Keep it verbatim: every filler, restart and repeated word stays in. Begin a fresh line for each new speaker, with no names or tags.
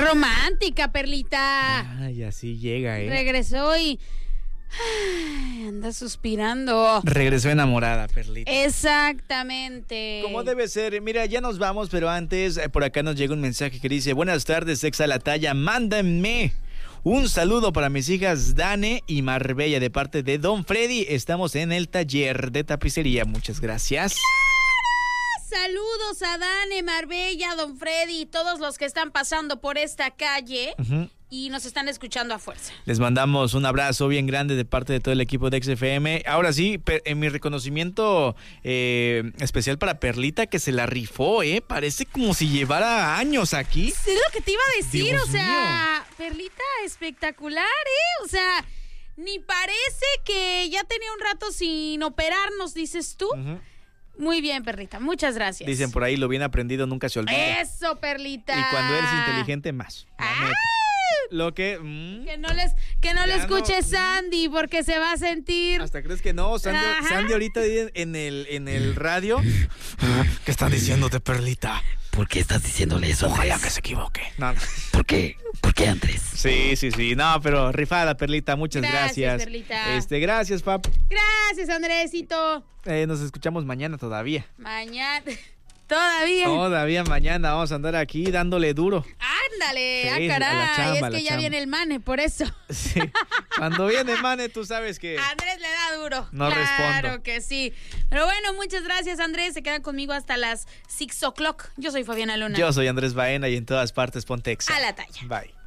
romántica, Perlita.
Ay, así llega, ¿eh?
Regresó y... Ay, anda suspirando.
Regresó enamorada, Perlita.
Exactamente.
Como debe ser. Mira, ya nos vamos, pero antes eh, por acá nos llega un mensaje que dice: buenas tardes, Exa La Talla, mándenme un saludo para mis hijas Dane y Marbella de parte de Don Freddy. Estamos en el taller de tapicería. Muchas gracias.
Saludos a Dane, Marbella, Don Freddy y todos los que están pasando por esta calle. Uh-huh. Y nos están escuchando a fuerza.
Les mandamos un abrazo bien grande de parte de todo el equipo de X F M. Ahora sí, en mi reconocimiento eh, especial para Perlita, que se la rifó, ¿eh? Parece como si llevara años aquí.
Es lo que te iba a decir,
Dios
o sea,
mío.
Perlita espectacular, ¿eh? O sea, ni parece que ya tenía un rato sin operarnos, dices tú. Uh-huh. Muy bien, Perlita, muchas gracias.
Dicen por ahí, lo bien aprendido nunca se olvida.
Eso, Perlita.
Y cuando eres inteligente, más. Lo que... Mmm,
que no les que no le escuche no, Sandy, porque se va a sentir...
¿Hasta crees que no? Sandy, Sandy ahorita en el, en el radio... ¿Qué están diciéndote, Perlita?
¿Por qué estás diciéndole eso,
Ojalá
Andrés?
que se equivoque. No, no.
¿Por qué? ¿Por qué, Andrés?
Sí, sí, sí. No, pero rifada, Perlita. Muchas gracias.
Gracias, Perlita.
Este, gracias, pap.
Gracias, Andresito.
Eh, nos escuchamos mañana todavía.
Mañana... Todavía.
Todavía mañana vamos a andar aquí dándole duro.
Ándale,
Sí,
ah, caray.
chamba,
es que ya
chamba.
viene el Mane, por eso.
Sí. Cuando viene Mane, tú sabes que...
Andrés le da duro.
No
claro
respondo.
Claro que sí. Pero bueno, muchas gracias, Andrés. Se quedan conmigo hasta las six o'clock. Yo soy Fabiana Luna.
Yo soy Andrés Baena y en todas partes ponte Exa.
A la talla.
Bye.